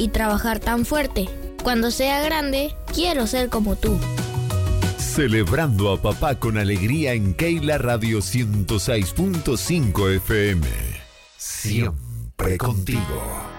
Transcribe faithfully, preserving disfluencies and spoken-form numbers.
y trabajar tan fuerte. Cuando sea grande, quiero ser como tú. Celebrando a papá con alegría en Keila Radio ciento seis punto cinco F M. Siempre contigo.